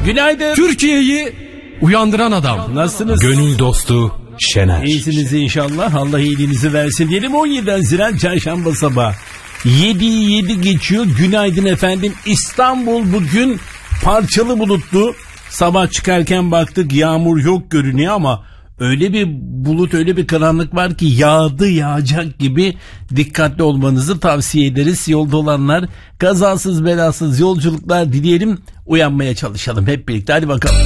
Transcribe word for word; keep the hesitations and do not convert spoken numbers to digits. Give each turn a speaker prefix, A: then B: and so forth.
A: Günaydın.
B: Türkiye'yi uyandıran adam.
A: Nasılsınız?
B: Gönül dostu Şener.
A: İyisiniz inşallah. Allah iyiliğinizi versin. Diyelim on yedi Haziran Çarşamba sabahı. yediyi yedi geçiyor. Günaydın efendim. İstanbul bugün parçalı bulutlu. Sabah çıkarken baktık yağmur yok görünüyor ama öyle bir bulut, öyle bir karanlık var ki yağdı yağacak gibi. Dikkatli olmanızı tavsiye ederiz. Yolda olanlar kazasız belasız yolculuklar dileyelim. Uyanmaya çalışalım hep birlikte. Hadi bakalım.